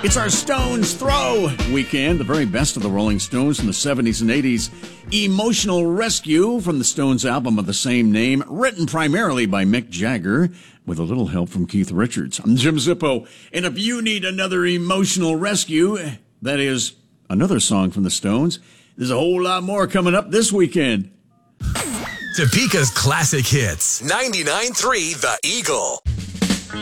It's our Stones Throw weekend, the very best of the Rolling Stones from the 70s and 80s. Emotional Rescue from the Stones album of the same name, written primarily by Mick Jagger, with a little help from Keith Richards. I'm Jim Zippo, and if you need another emotional rescue, that is another song from the Stones, there's a whole lot more coming up this weekend. Topeka's classic hits. 99.3 The Eagle.